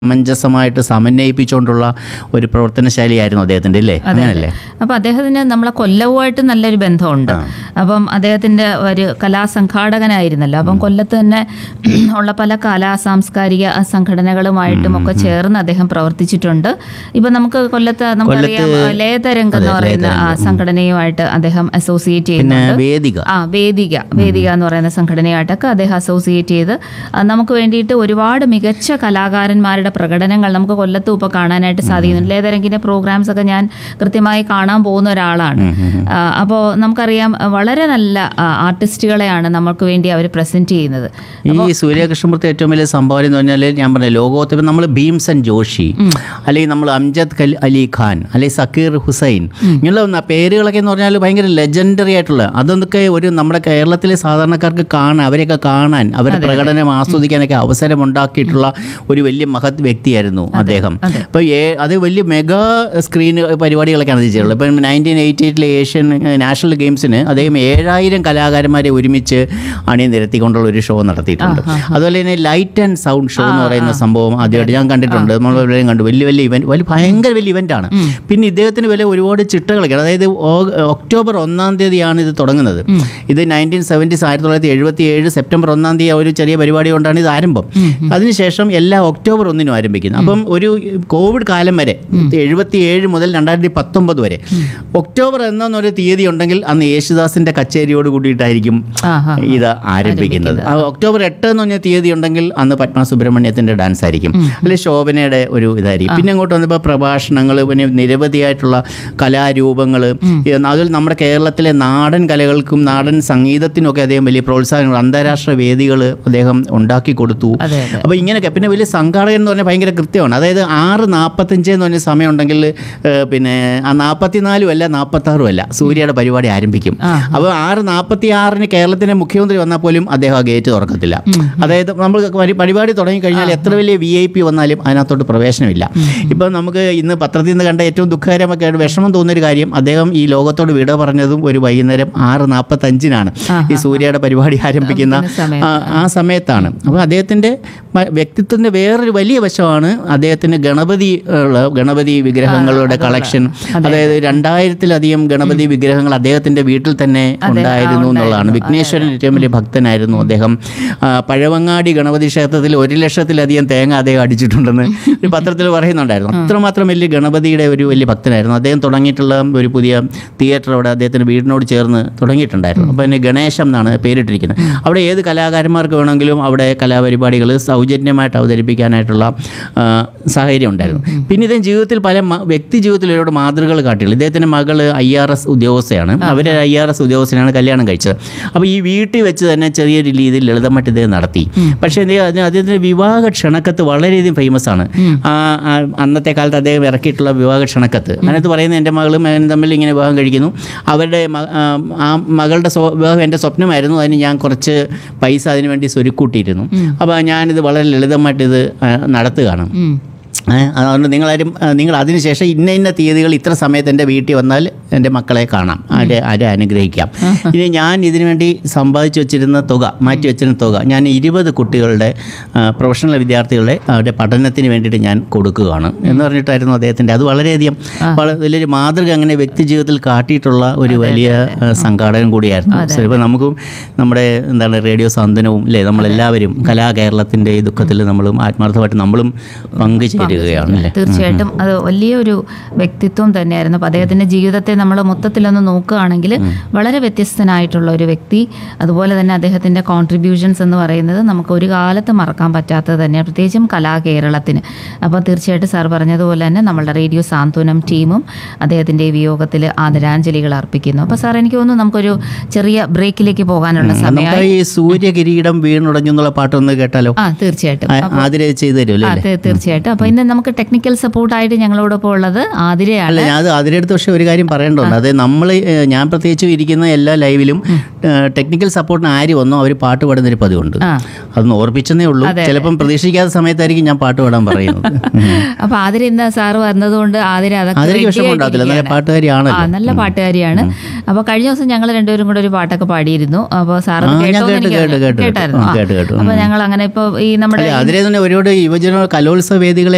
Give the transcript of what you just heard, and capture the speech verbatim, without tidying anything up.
സമഞ്ജസമായിട്ട് സമന്വയിപ്പിച്ചുകൊണ്ടുള്ള ഒരു പ്രവർത്തന ശൈലിയായിരുന്നു അദ്ദേഹത്തിൻ്റെ, അല്ലേ? അങ്ങനെയല്ലേ? അപ്പോൾ അദ്ദേഹത്തിന് നമ്മളെ കൊല്ലവുമായിട്ട് നല്ലൊരു ബന്ധമുണ്ട്. അപ്പം അദ്ദേഹത്തിൻ്റെ ഒരു കലാസംഘാടകനായിരുന്നല്ലോ. അപ്പം കൊല്ലത്ത് തന്നെ ഉള്ള പല കലാ സാംസ്കാരിക സംഘടനകളുമായിട്ടും ഒക്കെ ചേർന്ന് അദ്ദേഹം പ്രവർത്തിച്ചിട്ടുണ്ട്. ഇപ്പം നമുക്ക് കൊല്ലത്ത് നമുക്കറിയാം ലേതരംഗം എന്ന് പറയുന്ന ആ സംഘടനയുമായിട്ട് അദ്ദേഹം അസോസിയേറ്റ് ചെയ്യുന്നുണ്ട്. വേദിക ആ വേദിക വേദിക എന്ന് പറയുന്ന സംഘടനയായിട്ടൊക്കെ അദ്ദേഹം അസോസിയേറ്റ് ചെയ്ത് നമുക്ക് വേണ്ടിയിട്ട് ഒരുപാട് മികച്ച കലാകാരന്മാരുടെ പ്രകടനങ്ങൾ നമുക്ക് കൊല്ലത്തും ഇപ്പോൾ കാണാനായിട്ട് സാധിക്കുന്നുണ്ട്. ലേതരംഗിൻ്റെ പ്രോഗ്രാംസ് ഒക്കെ ഞാൻ കൃത്യമായി കാണാൻ പോകുന്ന ഒരാളാണ്. അപ്പോൾ നമുക്കറിയാം വളരെ നല്ല ആർട്ടിസ്റ്റുകളെയാണ് നമുക്ക് വേണ്ടി അവർ പ്രസന്റ് ചെയ്യുന്നത്. ഈ സൂര്യകൃഷ്ണമൂർത്തി ഏറ്റവും വലിയ സംഭാവന എന്ന് പറഞ്ഞാൽ ഞാൻ പറഞ്ഞ ലോകോത്തരം നമ്മൾ ഭീംസൻ ജോഷി, അല്ലെങ്കിൽ നമ്മൾ അംജദ് അലി ഖാൻ, അല്ലെങ്കിൽ സക്കീർ ഹുസൈൻ, ഇങ്ങനെയുള്ള പേരുകളൊക്കെ എന്ന് പറഞ്ഞാൽ ഭയങ്കര ലെജൻഡറി ആയിട്ടുള്ള, അതൊക്കെ ഒരു നമ്മുടെ കേരളത്തിലെ സാധാരണക്കാർക്ക് കാണാൻ, അവരെയൊക്കെ കാണാൻ, അവരുടെ പ്രകടനം ആസ്വദിക്കാനൊക്കെ അവസരം ഉണ്ടാക്കിയിട്ടുള്ള ഒരു വലിയ മഹത് വ്യക്തിയായിരുന്നു അദ്ദേഹം. ഇപ്പോൾ അത് വലിയ മെഗാ സ്ക്രീൻ പരിപാടികളൊക്കെയാണ് ചെയ്തിട്ടുള്ളത്. ഇപ്പം നയൻറ്റീൻ എയ്റ്റി എയ്റ്റിലെ ഏഷ്യൻ നാഷണൽ ഗെയിംസിന് അദ്ദേഹം ഏഴായിരം കലാകാരന്മാരെ ഒരുമിച്ച് അണിനിരത്തിക്കൊണ്ടുള്ള ഒരു ഷോ നടത്തിയിട്ടുണ്ട്. അതുപോലെ തന്നെ ലൈറ്റ് ആൻഡ് സൗണ്ട് ഷോ എന്ന് പറയുന്ന സംഭവം ആദ്യമായിട്ട് ഞാൻ കണ്ടിട്ടുണ്ട്. നമ്മൾ എവിടെയും കണ്ടു. വലിയ വലിയ ഇവന്റ്, വലിയ ഭയങ്കര വലിയ ഇവൻ്റാണ്. പിന്നെ ഇദ്ദേഹത്തിന് വലിയ ഒരുപാട് ചിട്ടകളൊക്കെ, അതായത് ഒക്ടോബർ ഒന്നാം തീയതിയാണ് ഇത് തുടങ്ങുന്നത്. ഇത് നയൻറ്റീൻ സെവൻറ്റീസ് ആയിരത്തി തൊള്ളായിരത്തി എഴുപത്തി ഏഴ് സെപ്റ്റംബർ ഒന്നാം തീയതി ഒരു ചെറിയ പരിപാടി കൊണ്ടാണ് ഇത് ആരംഭം. അതിനുശേഷം എല്ലാ ഒക്ടോബർ ഒന്നിനും ആരംഭിക്കുന്നത്. അപ്പം ഒരു കോവിഡ് കാലം വരെ, എഴുപത്തി ഏഴ് മുതൽ രണ്ടായിരത്തി പത്തൊമ്പത് വരെ ഒക്ടോബർ എന്നൊരു തീയതി ഉണ്ടെങ്കിൽ അന്ന് യേശുദാസിന്റെ കച്ചേരിയോട് കൂടിയിട്ടായിരിക്കും ഇത് ആരംഭിക്കുന്നത്. ഒക്ടോബർ എട്ട് എന്ന് പറഞ്ഞ തീയതി ഉണ്ടെങ്കിൽ അന്ന് പത്മ സുബ്രഹ്മണ്യത്തിന്റെ ഡാൻസ് ആയിരിക്കും, അല്ലെങ്കിൽ ശോഭനയുടെ ഒരു ഇതായിരിക്കും. പിന്നെ അങ്ങോട്ട് വന്നപ്പോൾ പ്രഭാഷണങ്ങൾ, പിന്നെ നിരവധിയായിട്ടുള്ള കലാരൂപങ്ങൾ, അതിൽ നമ്മുടെ കേരളത്തിലെ നാടൻ കലകൾക്കും നാടൻ സംഗീതത്തിനൊക്കെ അദ്ദേഹം വലിയ പ്രോത്സാഹനങ്ങൾ, അന്താരാഷ്ട്ര വേദികൾ അദ്ദേഹം ഉണ്ടാക്കി കൊടുത്തു. അപ്പോൾ ഇങ്ങനെയൊക്കെ. പിന്നെ വലിയ സംഘാടകൻ എന്ന് പറഞ്ഞാൽ ഭയങ്കര കൃത്യമാണ്. അതായത് ആറ് നാൽപ്പത്തഞ്ച് എന്ന് പറഞ്ഞ സമയം ഉണ്ടെങ്കിൽ പിന്നെ ആ നാൽപ്പത്തിനാലും അല്ല നാൽപ്പത്താറും അല്ല സൂര്യയുടെ പരിപാടി ആരംഭിക്കും. അപ്പോൾ ആറ് നാൽപ്പത്തി ആറിന് കേരളത്തിൻ്റെ മുഖ്യമന്ത്രി വന്നാൽ പോലും അദ്ദേഹം ആ ഗേറ്റ് തുറക്കത്തില്ല. അതായത് നമ്മൾ പരിപാടി തുടങ്ങിക്കഴിഞ്ഞാൽ എത്ര വലിയ വി ഐ പി വന്നാലും അതിനകത്തോട്ട് പ്രവേശനമില്ല. ഇപ്പം നമുക്ക് ഇന്ന് പത്രത്തിൽ നിന്ന് കണ്ട ഏറ്റവും ദുഃഖകരമൊക്കെ ആയിട്ട് വിഷമം തോന്നിയൊരു കാര്യം, അദ്ദേഹം ഈ ലോകത്തോട് വിട പറഞ്ഞതും ഒരു വൈകുന്നേരം ആറ് നാൽപ്പത്തഞ്ചിനാണ് ഈ സൂര്യയുടെ പരിപാടി ആരംഭിക്കുന്ന ആ സമയത്താണ്. അപ്പോൾ അദ്ദേഹത്തിൻ്റെ വ്യക്തിത്വത്തിൻ്റെ വേറൊരു വലിയ വശമാണ് അദ്ദേഹത്തിന് ഗണപതി ഗണപതി വിഗ്രഹങ്ങളുടെ കളക്ഷൻ. അതായത് രണ്ടായിരത്തിലധികം ഗണപതി വിഗ്രഹങ്ങൾ അദ്ദേഹത്തിൻ്റെ വീട്ടിൽ തന്നെ ഉണ്ടായിരുന്നു എന്നുള്ളതാണ്. വിഘ്നേശ്വരൻ ഏറ്റവും വലിയ ഭക്തനായിരുന്നു അദ്ദേഹം. പഴവങ്ങാടി ഗണപതി ക്ഷേത്രത്തിൽ ഒരു ലക്ഷത്തിലധികം തേങ്ങ അദ്ദേഹം അടിച്ചിട്ടുണ്ടെന്ന് ഒരു പത്രത്തിൽ പറയുന്നുണ്ടായിരുന്നു. അത്രമാത്രം വലിയ ഗണപതിയുടെ ഒരു വലിയ ഭക്തനായിരുന്നു അദ്ദേഹം. തുടങ്ങിയിട്ടുള്ള ഒരു പുതിയ തിയേറ്റർ അവിടെ അദ്ദേഹത്തിൻ്റെ വീടിനോട് ചേർന്ന് തുടങ്ങിയിട്ടുണ്ടായിരുന്നു. അപ്പോൾ പിന്നെ ഗണേശം എന്നാണ് പേരിട്ടിരിക്കുന്നത്. അവിടെ ഏത് കലാകാരന്മാർക്ക് വേണമെങ്കിലും അവിടെ കലാപരിപാടികൾ സൗജന്യമായിട്ട് അവതരിപ്പിക്കാനായിട്ടുള്ള സാഹചര്യം ഉണ്ടായിരുന്നു. പിന്നെ ഇദ്ദേഹം ജീവിതത്തിൽ പല വ്യക്തി ജീവിതത്തിൽ ഒരുപാട് മാതൃകകൾ കാട്ടിയുള്ളൂ. ഇദ്ദേഹത്തിൻ്റെ മകൾ I R S ഉദ്യോഗസ്ഥയാണ്. Our I R S ഉദ്യോഗസ്ഥനാണ് കല്യാണം കഴിച്ചത്. അപ്പോൾ ഈ വീട്ടിൽ വെച്ച് തന്നെ ചെറിയൊരു രീതിയിൽ ലളിതമായിട്ട് ഇദ്ദേഹം നടത്തി. പക്ഷേ അദ്ദേഹത്തിൻ്റെ വിവാഹ ക്ഷണക്കത്ത് വളരെയധികം ഫേമസ് ആണ്. അന്നത്തെ കാലത്ത് അദ്ദേഹം ഇറക്കിയിട്ടുള്ള വിവാഹ ക്ഷണക്കത്ത്, അതിനകത്ത് പറയുന്നത് എൻ്റെ മകളും മകനും തമ്മിൽ ഇങ്ങനെ വിവാഹം കഴിക്കുന്നു, അവരുടെ ആ മകളുടെ വിവാഹം എൻ്റെ സ്വപ്നമായിരുന്നു, അതിന് ഞാൻ കുറച്ച് പൈസ അതിനു വേണ്ടി സ്വരുക്കൂട്ടിയിരുന്നു, അപ്പോൾ ഞാനിത് വളരെ ലളിതമായിട്ട് ഇത് നടത്തുകയാണ്. അതുകൊണ്ട് നിങ്ങളാരും നിങ്ങൾ അതിനുശേഷം ഇന്ന ഇന്ന തീയതികൾ ഇത്ര സമയത്ത് എൻ്റെ വീട്ടിൽ വന്നാൽ എൻ്റെ മക്കളെ കാണാം, ആരെ ആരെ അനുഗ്രഹിക്കാം. ഇനി ഞാൻ ഇതിനു വേണ്ടി സമ്പാദിച്ചു വെച്ചിരുന്ന തുക, മാറ്റി വെച്ചിരുന്ന തുക ഞാൻ ഇരുപത് കുട്ടികളുടെ പ്രൊഫഷണൽ വിദ്യാർത്ഥികളുടെ അവരുടെ പഠനത്തിന് വേണ്ടിയിട്ട് ഞാൻ കൊടുക്കുകയാണ് എന്ന് പറഞ്ഞിട്ടായിരുന്നു അദ്ദേഹത്തിൻ്റെ. അത് വളരെയധികം വലിയൊരു മാതൃക അങ്ങനെ വ്യക്തി ജീവിതത്തിൽ കാട്ടിയിട്ടുള്ള ഒരു വലിയ സംഘാടകൻ കൂടിയായിരുന്നു. ഇപ്പോൾ നമുക്കും നമ്മുടെ എന്താണ് റേഡിയോ സാന്ത്വനവും അല്ലേ, നമ്മളെല്ലാവരും കലാകേരളത്തിൻ്റെ ഈ ദുഃഖത്തിൽ നമ്മളും ആത്മാർത്ഥമായിട്ട് നമ്മളും പങ്കുചേരും. തീർച്ചയായിട്ടും അത് വലിയൊരു വ്യക്തിത്വം തന്നെയായിരുന്നു. അപ്പോൾ അദ്ദേഹത്തിൻ്റെ ജീവിതത്തെ നമ്മൾ മൊത്തത്തിലൊന്ന് നോക്കുകയാണെങ്കിൽ വളരെ വ്യത്യസ്തനായിട്ടുള്ള ഒരു വ്യക്തി. അതുപോലെ തന്നെ അദ്ദേഹത്തിൻ്റെ കോൺട്രിബ്യൂഷൻസ് എന്ന് പറയുന്നത് നമുക്ക് ഒരു കാലത്ത് മറക്കാൻ പറ്റാത്തത് തന്നെയാണ്, പ്രത്യേകിച്ചും കലാകേരളത്തിന്. അപ്പോൾ തീർച്ചയായിട്ടും സാർ പറഞ്ഞതുപോലെ തന്നെ നമ്മളുടെ റേഡിയോ സാന്ത്വനം ടീമും അദ്ദേഹത്തിൻ്റെ വിയോഗത്തിൽ ആദരാഞ്ജലികൾ അർപ്പിക്കുന്നു. അപ്പോൾ സാർ എനിക്ക് തോന്നുന്നു നമുക്കൊരു ചെറിയ ബ്രേക്കിലേക്ക് പോകാനുള്ള സമയമായി. ഈ സൂര്യകിരീടം വീണുടഞ്ഞു എന്നുള്ള പാട്ടൊന്ന് കേട്ടാലോ? ആ തീർച്ചയായിട്ടും ചെയ്തു തരുമല്ലോ. തീർച്ചയായിട്ടും. അപ്പോൾ ഇന്ന് നമുക്ക് ടെക്നിക്കൽ സപ്പോർട്ടായിട്ട് ഞങ്ങളോടൊപ്പം ഉള്ളത് ആതിരയാണ്. അല്ല, ഞാൻ ആതിരടുത്ത് പക്ഷേ ഒരു കാര്യം പറയേണ്ടതുണ്ട്. അത് നമ്മൾ ഞാൻ പ്രത്യേകിച്ച് ഇരിക്കുന്ന എല്ലാ ലൈവിലും ടെക്നിക്കൽ സപ്പോർട്ടിന് ആര് വന്നോ അവർ പാട്ട് പാടുന്നൊരു പതിവുണ്ട്. അതൊന്ന് ഓർപ്പിച്ചെന്നേ ഉള്ളൂ. ചിലപ്പം പ്രതീക്ഷിക്കാത്ത സമയത്തായിരിക്കും ഞാൻ പാട്ട് പാടാൻ പറയുന്നത്. അപ്പോൾ ആതിര ഇന്ന് സാറ് വന്നതുകൊണ്ട് ആതിര അതൊക്കെ വിഷമമുണ്ടാകത്തില്ല, നല്ല പാട്ടുകാരിയാണ്. നല്ല പാട്ടുകാരിയാണ്. അപ്പോൾ കഴിഞ്ഞ ദിവസം ഞങ്ങൾ രണ്ടുപേരും കൂടെ ഒരു പാട്ടൊക്കെ പാടിയിരുന്നു. അപ്പോൾ സാറ് കേട്ടായിരുന്നു. അപ്പോൾ ഞങ്ങൾ അങ്ങനെ ഇപ്പോൾ ഈ നമ്മുടെ അതിലെ തന്നെ ഒരുപാട് യുവജന കലോത്സവ വേദികളെ